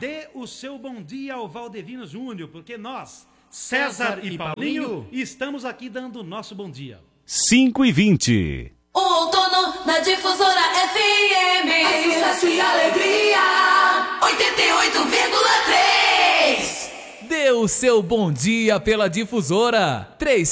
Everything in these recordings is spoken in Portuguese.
dê o seu bom dia ao Valdevino Júnior, porque nós, César e Paulinho, estamos aqui dando o nosso bom dia. 5h20. O outono na Difusora FM. É sucesso e alegria. 88,3. Dê o seu bom dia pela Difusora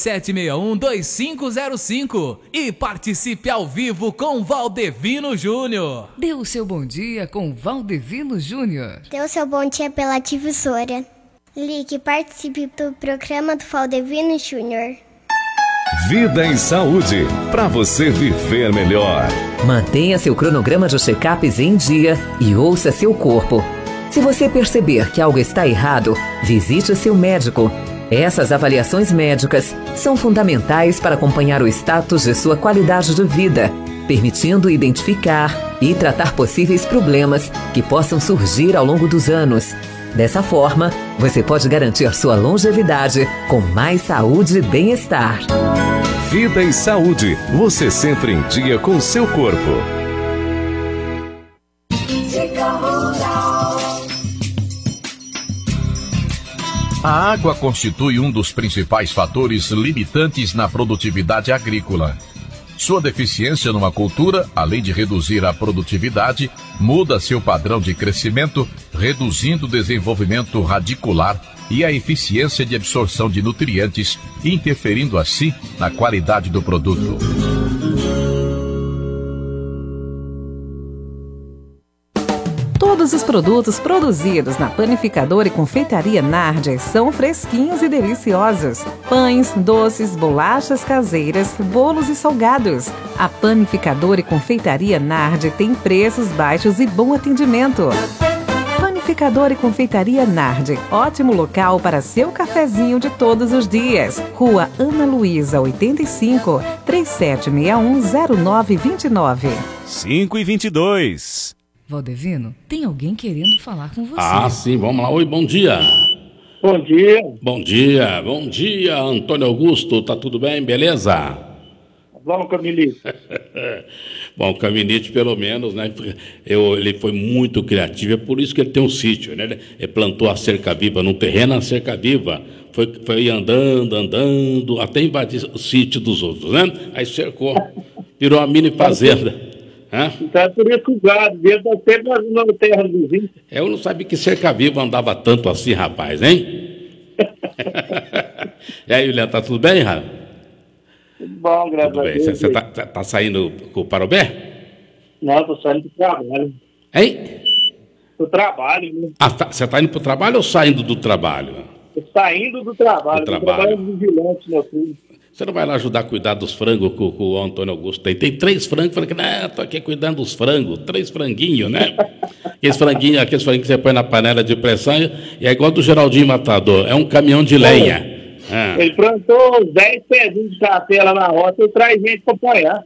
3761-2505 e participe ao vivo com Valdevino Júnior. Dê o seu bom dia com Valdevino Júnior. Dê o seu bom dia pela Difusora. Ligue e participe do programa do Valdevino Júnior. Vida e saúde, para você viver melhor. Mantenha seu cronograma de check-ups em dia e ouça seu corpo. Se você perceber que algo está errado, visite seu médico. Essas avaliações médicas são fundamentais para acompanhar o status de sua qualidade de vida, permitindo identificar e tratar possíveis problemas que possam surgir ao longo dos anos. Dessa forma, você pode garantir sua longevidade com mais saúde e bem-estar. Vida e saúde, você sempre em dia com seu corpo. A água constitui um dos principais fatores limitantes na produtividade agrícola. Sua deficiência numa cultura, além de reduzir a produtividade, muda seu padrão de crescimento, reduzindo o desenvolvimento radicular e a eficiência de absorção de nutrientes, interferindo assim na qualidade do produto. Todos os produtos produzidos na Panificadora e Confeitaria Nardi são fresquinhos e deliciosos. Pães, doces, bolachas caseiras, bolos e salgados. A Panificadora e Confeitaria Nardi tem preços baixos e bom atendimento. Panificadora e Confeitaria Nardi, ótimo local para seu cafezinho de todos os dias. Rua Ana Luísa, 85, 3761-0929. 5h22. Valdevino, tem alguém querendo falar com você. Ah, sim, vamos lá. Oi, bom dia. Bom dia. Bom dia, bom dia, Antônio Augusto, tá tudo bem, beleza? Vamos, Caminite. Bom, Caminite, pelo menos, né? Ele foi muito criativo, é por isso que ele tem um sítio, né? Ele plantou a cerca-viva num terreno, a cerca-viva foi andando, até invadir o sítio dos outros, né? Aí cercou, virou uma mini fazenda. Então, por isso que o gado dele está sempre na terra do vizinho. Eu não sabia que cerca-viva andava tanto assim, rapaz, hein? E aí, Juliana, tá tudo bem, Rafa? Tudo bom, graças a Deus. Você tá saindo com o Parobé? Não, tô saindo do trabalho. Hein? Do trabalho, né? Ah, você tá indo pro trabalho ou saindo do trabalho? Tô saindo do trabalho. Do trabalho de vigilante, meu filho. Você não vai lá ajudar a cuidar dos frangos que o Antônio Augusto tem? Tem 3 frangos. Falei que, não, tô aqui cuidando dos frangos. 3 franguinhos, né? Aqueles franguinhos que você põe na panela de pressão e é igual do Geraldinho Matador. É um caminhão de lenha. Ele plantou 10 pezinhos de café lá na roça e traz gente para apoiar.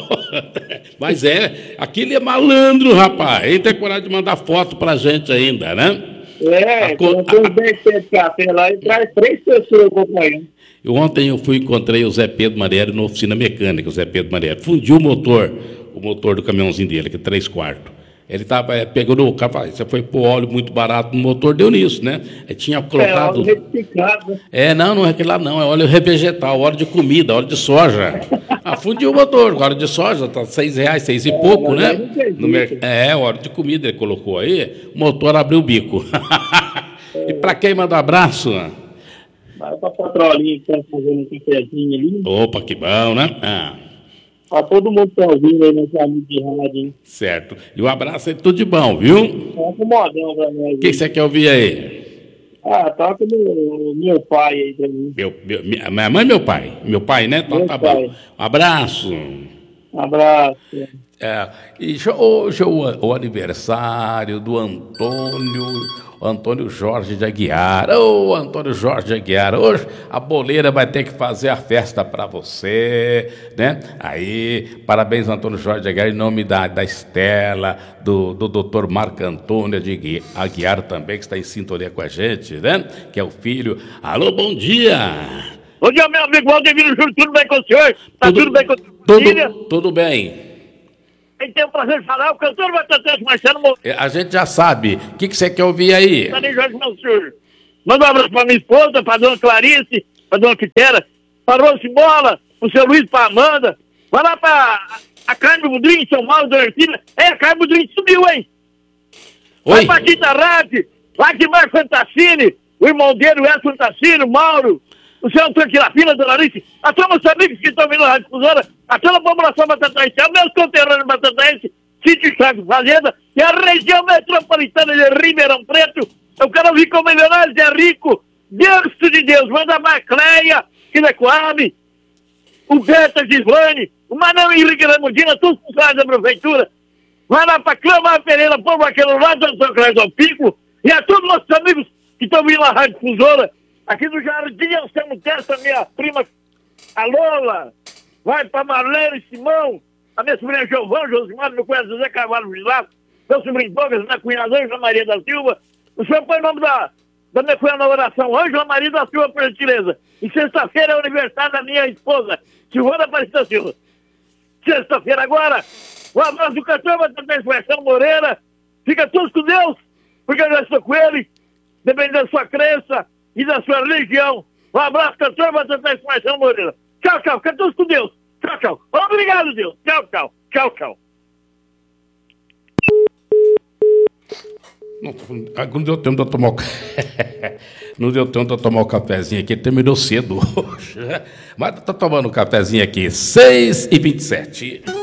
Mas aquele é malandro, rapaz. Ele tem coragem de mandar foto pra gente ainda, né? Plantou 10 pés de café lá e traz 3 pessoas acompanhando. Ontem eu encontrei o Zé Pedro Marieri na oficina mecânica, o Zé Pedro Marieri. Fundiu o motor do caminhãozinho dele, que é 3/4. Ele pegou no carro, você foi pôr óleo muito barato no motor, deu nisso, né? Ele tinha colocado... óleo retificado. Não é aquele lá não, é óleo vegetal, óleo de comida, óleo de soja. Fundiu o motor, óleo de soja, tá R$6, 6 e pouco, né? Óleo de comida ele colocou aí, o motor abriu o bico. E para quem manda um abraço? Vai para a patrolinha que está fazendo um cafezinho ali. Opa, que bom, né? Para todo mundo que está ouvindo aí nesse amigo de rádio. Certo. E um abraço aí, tudo de bom, viu? Toca o modão para nós. O que você quer ouvir aí? Toca meu pai aí para mim. Minha mãe e meu pai? Meu pai, né? Então tá bom. Um abraço. Um abraço. E hoje é o aniversário do Antônio Jorge de Aguiar. Antônio Jorge de Aguiar, hoje a boleira vai ter que fazer a festa para você, né? Aí, parabéns, Antônio Jorge de Aguiar, em nome da Estela, do doutor Marco Antônio de Aguiar também, que está em sintonia com a gente, né? Que é o filho. Alô, bom dia! Bom dia, meu amigo Valdevino Júnior, tudo bem com o senhor? Tudo bem com a família? Tudo bem. Quem tem o prazer de falar é o cantor Batatantes Marcelo Moreira. A gente já sabe. O que você quer ouvir aí? Jorge Mansur. Manda um abraço pra minha esposa, pra dona Clarice, pra dona Quitera, pra Rose Bola, pro seu Luiz, pra Amanda. Vai lá pra a Carmen Budrinho, São Paulo, dona Ercília. A Carmen Budrinho subiu, hein? Vai pra Tita Rap, lá de Mar Fantassini, o irmão dele, o Edson Fantassini, o Mauro, o seu Antônio Quirafina, dona Alice, a todos os amigos que estão vindo na Rádio Difusora, a toda a população batataense, a meus conterrâneos batataenses, Sítio Chaves Fazenda e a região metropolitana de Ribeirão Preto. Eu quero ouvir com o Milionário Zé Rico, Deus de Deus, manda a Macleia, que da Coab, o Beta Gislane, o Manão Henrique Ramudina, todos os funcionários da prefeitura. Vai lá pra Clã Pereira, povo aquele lado do São Cláudio ao Pico, e a todos os nossos amigos que estão vindo na Rádio Difusora, aqui do Jardim Anselmo Testa, minha prima, a Lola, vai pra Marlene e Simão, a minha sobrinha Giovana, Josimar, meu cunhado José Carvalho Vilato, meu sobrinho Douglas, minha cunhada Ângela Maria da Silva. O senhor põe o nome da minha cunhada na oração, Ângela Maria da Silva, por gentileza. E sexta-feira é o aniversário da minha esposa, Silvana Aparecida Silva. Sexta-feira agora, um abraço do cantor Batatantes Marcelo Moreira. Fica todos com Deus, porque eu já estou com ele, dependendo da sua crença e da sua religião. Um abraço, cantor Batatantes Marcelo Moreira. Tchau, tchau. Fica todos com Deus. Tchau, tchau. Obrigado, Deus. Tchau, tchau. Tchau, tchau. Não deu tempo de eu tomar não deu tempo de eu tomar o cafezinho aqui, terminou cedo hoje. Mas tá tomando um cafezinho aqui, 6h27.